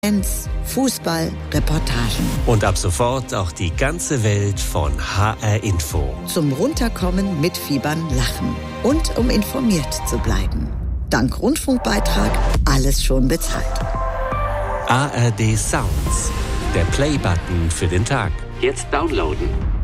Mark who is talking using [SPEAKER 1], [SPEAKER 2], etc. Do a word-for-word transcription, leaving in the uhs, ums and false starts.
[SPEAKER 1] Fans, Fußball, Reportagen.
[SPEAKER 2] Und ab sofort auch die ganze Welt von H R Info.
[SPEAKER 1] Zum Runterkommen, Mitfiebern, Lachen. Und um informiert zu bleiben. Dank Rundfunkbeitrag alles schon bezahlt.
[SPEAKER 2] A R D Sounds. Der Play-Button für den Tag. Jetzt downloaden.